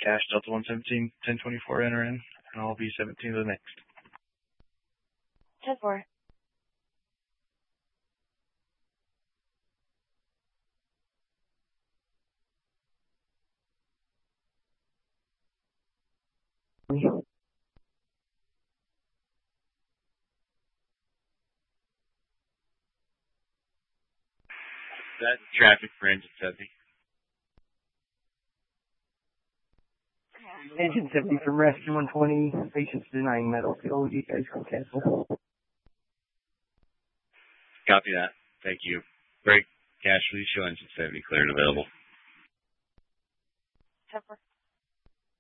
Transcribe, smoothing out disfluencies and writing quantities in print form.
Cash Delta 117, 1024, enter in, and I'll be 17 to the next. 10-4. That traffic for engine 70. Engine 70 from Rescue 120, patients denying metal fuel. You guys can cancel. Copy that. Thank you. Break. Cash release show engine 70 cleared and available. 10-4.